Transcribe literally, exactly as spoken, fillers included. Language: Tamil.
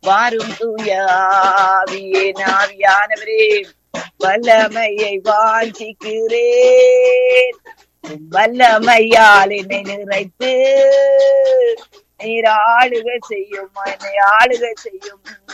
வாரும் தூய ஆவியே ஆவியானவரே, வல்லமையை வாஞ்சிக்கிறேன். வல்லமையால் என்னை நிறைத்து நீர் ஆளுக செய்யும், என்னை ஆளுக செய்யும்.